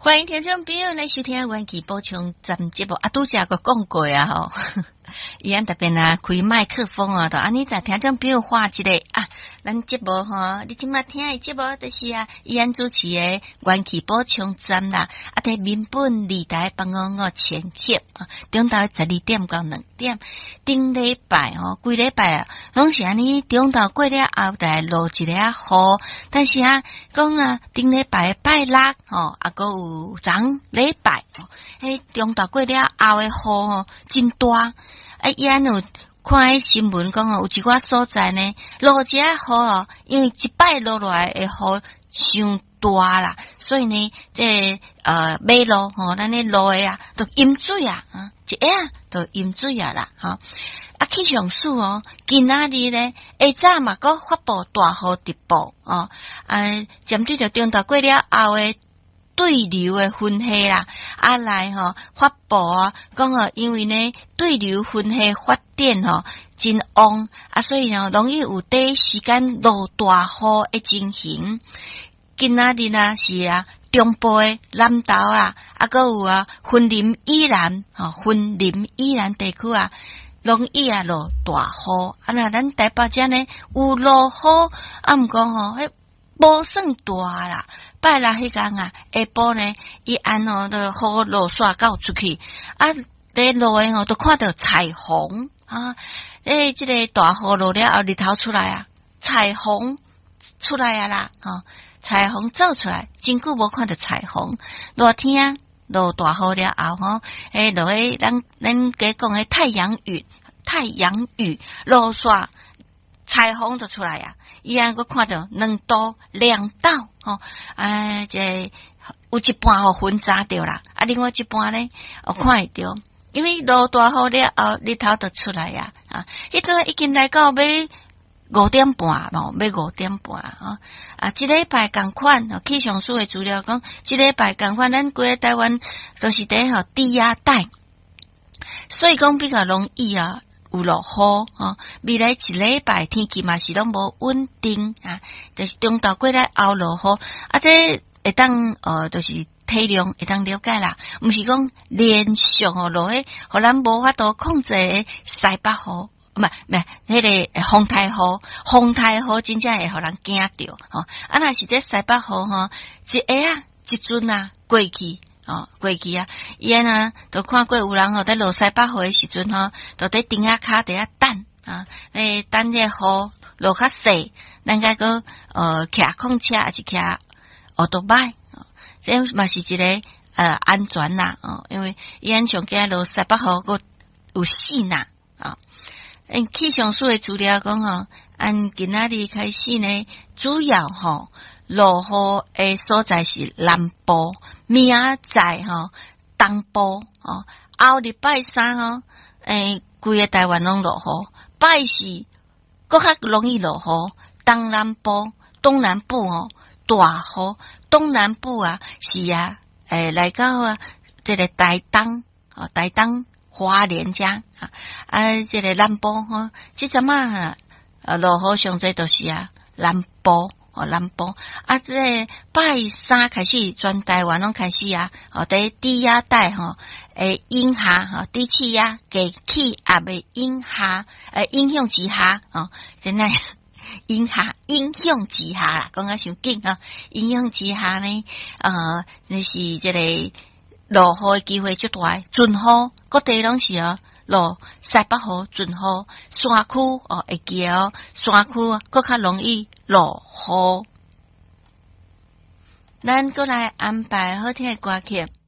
欢迎听众朋友来收听元气补充咱们节目啊，拄则个讲过啊吼，伊安特别啊开麦克风啊，就安尼在听众朋友话一个啊，咱节目吼，你即马听的节目就是啊，伊安主持的元气补充站啦，啊，伫民本二台帮我前翕啊，中昼12点到2点，顶礼拜吼，规礼拜啊，拢是安尼中昼过了后来落一个雨，但是啊，讲啊，顶礼拜拜六吼，啊，个有昨礼拜，迄中昼过了后的雨吼，真大。啊，伊安有看迄新闻讲有一寡所在呢，落一下雨哦，因为一摆落来的雨伤大啦，所以呢，马路吼，咱的路的啊，都淹水啊，一下都淹水啊啦，吼。啊，气象署哦，今仔日呢，下早嘛，搁发布大雨特报哦，针对着中昼过了后的对流的分析啦，啊来吼发布啊，讲因为呢对流分析发展吼真旺啊，所以呢容易有短时间落大雨的情形。今仔日呢是啊中部的南投啊，啊搁有啊云林以南云林以南地区啊，容易啊落大雨啊。那咱台北遮呢有落雨啊，毋过吼迄无算大啦。拜六迄天啊，下晡呢，伊按就雨落煞到出去，啊，伫路诶都看到彩虹啊！即个大雨落了后，日头出来啊，彩虹出来啊啦，彩虹走出来，真久无看到彩虹。热天落大雨了后落迄咱家讲诶太阳雨落煞。彩虹就出来啊！伊安个看到两道亮道这有一半分杂掉啦，啊，另外一半呢，看会到，因为落大雨了后，日头就出来呀迄阵已经来到要5点半咯，要5点半即礼拜共款气象署的资料讲，即礼拜共款，咱规个台湾都是伫低压带，所以讲比较容易啊。有落雨未来一礼拜天气嘛是拢无稳定就是中昼过来后落雨这会当就是体量会当了解啦，毋是讲连续落去，互咱无法度控制的西北雨，唔系迄个风台雨真正会互人惊着若是这西北雨一下一阵过去。过去伊安都看过有人在落西北雨的时阵就在顶下骹底下等等这雨落较细，咱个个骑空车还是骑奥多拜这嘛是一个安全啦因为伊安上加落西北雨个有死呐气象署的资料讲按今仔日开始呢，主要落雨的所在是南部，明仔载东部后日拜三规个台湾拢落雨，拜四搁较容易落雨，东南部大雨，东南部是来到这个台东花莲遮这个南部即阵落雨上侪都是南部这拜三开始全台湾拢开始伫低压带影下低气压低气压未影下影响之下现在影响之下啦，讲啊伤紧影响之下呢是这个落雨的机会最大，准雨各地拢是落西北雨准雨，山区会记山区搁较容易落雨。咱搁来安排好听的歌曲。